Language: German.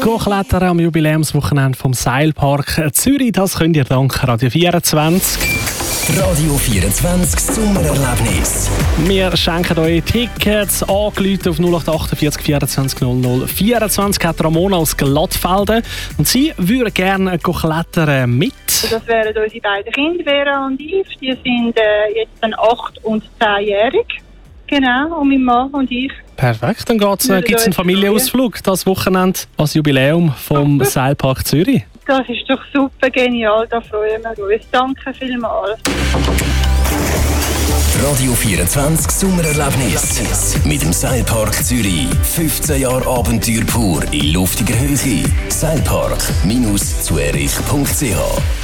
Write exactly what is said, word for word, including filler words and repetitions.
Klettern am Jubiläumswochenende vom Seilpark Zürich. Das könnt ihr dank Radio vierundzwanzig. Radio vierundzwanzig Sommererlebnis. Wir schenken euch Tickets, angerufen auf null acht achtundvierzig vierundzwanzig null null vierundzwanzig. Hat Ramona aus Glattfelden und sie würde gerne klettern mit. Das wären unsere beiden Kinder, Vera und Yves. Die sind äh, jetzt dann acht und zehnjährig. Genau, und mein Mann und ich. Perfekt, dann äh, gibt es einen Familienausflug das Wochenende als Jubiläum vom Seilpark Zürich. Das ist doch super genial, da freuen wir uns. Danke vielmals. Radio vierundzwanzig Sommererlebnis mit dem Seilpark Zürich. fünfzehn Jahre Abenteuer pur in luftiger Höhe. Seilpark Bindestrich zürich punkt c h